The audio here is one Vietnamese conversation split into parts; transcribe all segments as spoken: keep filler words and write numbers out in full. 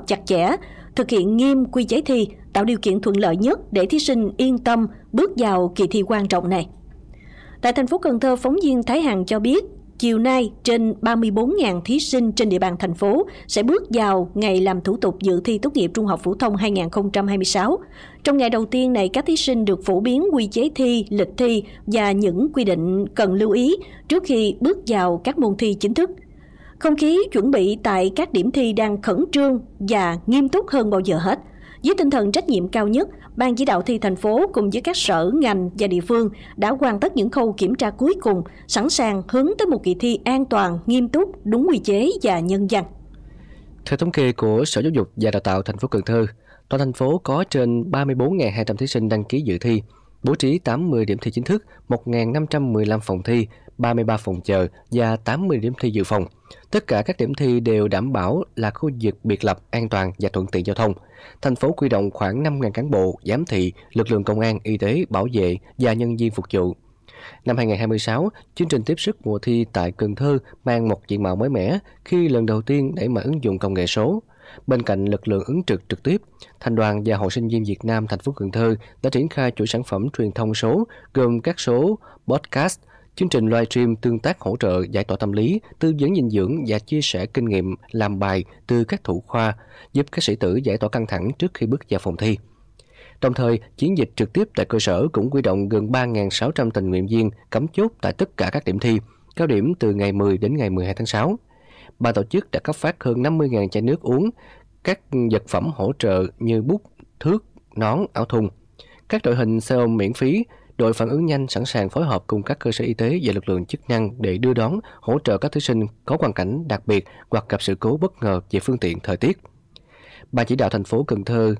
chặt chẽ, thực hiện nghiêm quy chế thi, tạo điều kiện thuận lợi nhất để thí sinh yên tâm bước vào kỳ thi quan trọng này. Tại thành phố Cần Thơ, phóng viên Thái Hằng cho biết, chiều nay, trên ba mươi bốn nghìn thí sinh trên địa bàn thành phố sẽ bước vào ngày làm thủ tục dự thi tốt nghiệp trung học phổ thông hai không hai sáu. Trong ngày đầu tiên này, các thí sinh được phổ biến quy chế thi, lịch thi và những quy định cần lưu ý trước khi bước vào các môn thi chính thức. Không khí chuẩn bị tại các điểm thi đang khẩn trương và nghiêm túc hơn bao giờ hết. Với tinh thần trách nhiệm cao nhất, Ban chỉ đạo thi thành phố cùng với các sở, ngành và địa phương đã hoàn tất những khâu kiểm tra cuối cùng, sẵn sàng hướng tới một kỳ thi an toàn, nghiêm túc, đúng quy chế và nhân văn. Theo thống kê của Sở Giáo dục và Đào tạo thành phố Cần Thơ, toàn thành phố có trên ba mươi bốn nghìn hai trăm thí sinh đăng ký dự thi, bố trí tám mươi điểm thi chính thức, một nghìn năm trăm mười lăm phòng thi, ba mươi ba phòng chờ và tám mươi điểm thi dự phòng. Tất cả các điểm thi đều đảm bảo là khu vực biệt lập, an toàn và thuận tiện giao thông. Thành phố huy động khoảng năm nghìn cán bộ, giám thị, lực lượng công an, y tế, bảo vệ và nhân viên phục vụ. Năm hai không hai sáu, chương trình tiếp sức mùa thi tại Cần Thơ mang một diện mạo mới mẻ khi lần đầu tiên đẩy mạnh ứng dụng công nghệ số. Bên cạnh lực lượng ứng trực trực tiếp, Thành đoàn và Hội sinh viên Việt Nam thành phố Cần Thơ đã triển khai chuỗi sản phẩm truyền thông số gồm các số podcast, chương trình livestream tương tác hỗ trợ giải tỏa tâm lý, tư vấn dinh dưỡng và chia sẻ kinh nghiệm làm bài từ các thủ khoa, giúp các sĩ tử giải tỏa căng thẳng trước khi bước vào phòng thi. Đồng thời, chiến dịch trực tiếp tại cơ sở cũng huy động gần ba nghìn sáu trăm tình nguyện viên cắm chốt tại tất cả các điểm thi, cao điểm từ ngày mười đến ngày mười hai tháng sáu. Ban tổ chức đã cấp phát hơn năm mươi nghìn chai nước uống, các vật phẩm hỗ trợ như bút, thước, nón, áo thun. Các đội hình xe ôm miễn phí, đội phản ứng nhanh sẵn sàng phối hợp cùng các cơ sở y tế và lực lượng chức năng để đưa đón, hỗ trợ các thí sinh có hoàn cảnh đặc biệt hoặc gặp sự cố bất ngờ về phương tiện thời tiết. Ban chỉ đạo thành phố Cần Thơ,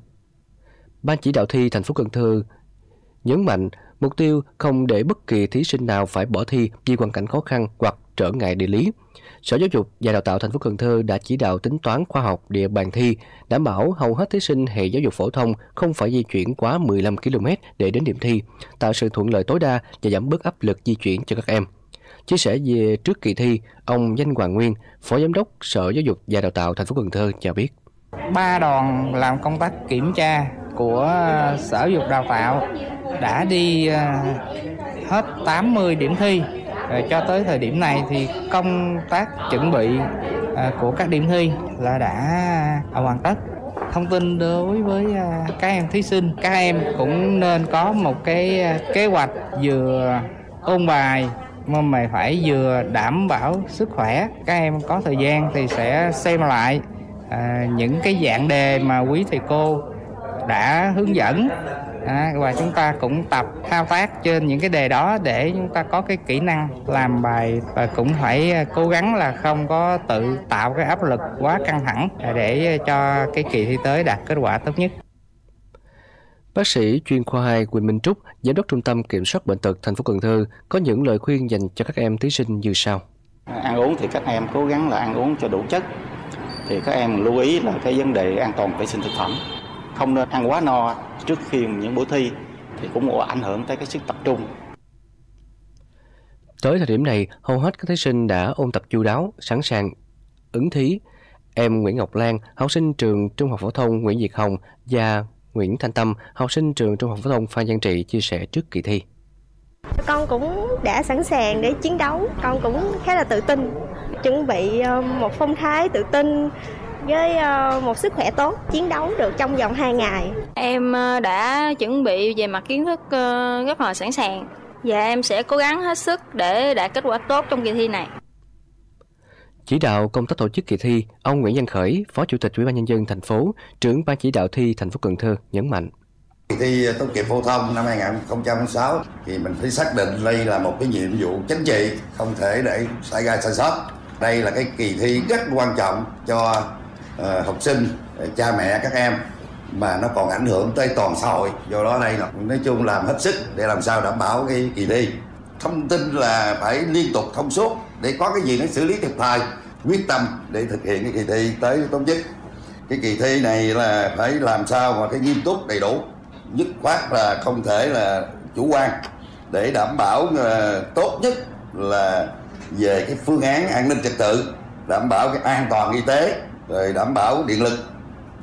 Ban chỉ đạo thi thành phố Cần Thơ nhấn mạnh mục tiêu không để bất kỳ thí sinh nào phải bỏ thi vì hoàn cảnh khó khăn hoặc trở ngại địa lý. Sở Giáo dục và Đào tạo thành phố Cần Thơ đã chỉ đạo tính toán khoa học địa bàn thi, đảm bảo hầu hết thí sinh hệ giáo dục phổ thông không phải di chuyển quá mười lăm ki lô mét để đến điểm thi, tạo sự thuận lợi tối đa và giảm bớt áp lực di chuyển cho các em. Chia sẻ về trước kỳ thi, ông Danh Hoàng Nguyên, Phó Giám đốc Sở Giáo dục và Đào tạo thành phố Cần Thơ cho biết. Ba đoàn làm công tác kiểm tra của Sở Giáo dục Đào tạo đã đi hết tám mươi điểm thi. Cho tới thời điểm này thì công tác chuẩn bị của các điểm thi là đã hoàn tất. Thông tin đối với các em thí sinh, các em cũng nên có một cái kế hoạch vừa ôn bài mà phải vừa đảm bảo sức khỏe. Các em có thời gian thì sẽ xem lại à, những cái dạng đề mà quý thầy cô đã hướng dẫn. À, và chúng ta cũng tập thao tác trên những cái đề đó để chúng ta có cái kỹ năng làm bài, và cũng phải cố gắng là không có tự tạo cái áp lực quá căng thẳng để cho cái kỳ thi tới đạt kết quả tốt nhất. Bác sĩ chuyên khoa hai Quỳnh Minh Trúc, Giám đốc Trung tâm Kiểm soát Bệnh tật thành phố Cần Thơ có những lời khuyên dành cho các em thí sinh như sau. Ăn uống thì các em cố gắng là ăn uống cho đủ chất. Thì các em lưu ý là cái vấn đề an toàn vệ sinh thực phẩm. Không nên ăn quá no trước khi những buổi thi thì cũng ảnh hưởng tới cái sức tập trung. Tới thời điểm này, hầu hết các thí sinh đã ôn tập chu đáo, sẵn sàng ứng thí. Em Nguyễn Ngọc Lan, học sinh trường Trung học phổ thông Nguyễn Việt Hồng và Nguyễn Thanh Tâm, học sinh trường Trung học phổ thông Phan Giang Trị chia sẻ trước kỳ thi. Con cũng đã sẵn sàng để chiến đấu, con cũng khá là tự tin, chuẩn bị một phong thái tự tin với một sức khỏe tốt, chiến đấu được trong vòng hai ngày. Em đã chuẩn bị về mặt kiến thức rất là sẵn sàng và em sẽ cố gắng hết sức để đạt kết quả tốt trong kỳ thi này. Chỉ đạo công tác tổ chức kỳ thi, ông Nguyễn Văn Khởi, Phó Chủ tịch Ủy ban Nhân dân thành phố, trưởng Ban chỉ đạo thi thành phố Cần Thơ nhấn mạnh. Kỳ thi tốt nghiệp phổ thông năm hai không hai sáu thì mình phải xác định đây là một cái nhiệm vụ chính trị, không thể để xảy ra sai sót. Đây là cái kỳ thi rất quan trọng cho uh, học sinh, cha mẹ các em, mà nó còn ảnh hưởng tới toàn xã hội. Do đó đây là nói chung làm hết sức để làm sao đảm bảo cái kỳ thi. Thông tin là phải liên tục thông suốt để có cái gì nó xử lý kịp thời, quyết tâm để thực hiện cái kỳ thi tới tốt nhất. Cái kỳ thi này là phải làm sao mà cái nghiêm túc đầy đủ, dứt khoát là không thể là chủ quan, để đảm bảo uh, tốt nhất là về cái phương án an ninh trật tự, đảm bảo cái an toàn y tế, rồi đảm bảo điện lực.